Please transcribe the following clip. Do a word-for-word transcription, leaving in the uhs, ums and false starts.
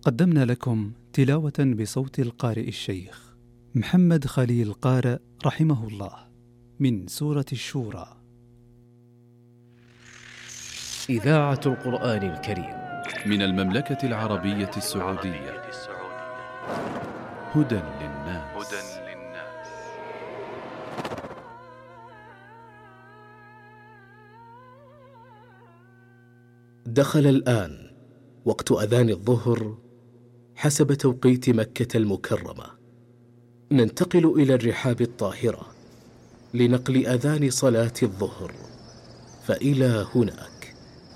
قدمنا لكم تلاوة بصوت القارئ الشيخ محمد خليل قارئ رحمه الله من سورة الشورى. إذاعة القرآن الكريم من المملكة العربية السعودية. هدى للناس. دخل الآن وقت أذان الظهر حسب توقيت مكة المكرمة. ننتقل إلى الرحاب الطاهرة لنقل أذان صلاة الظهر، فإلى هناك.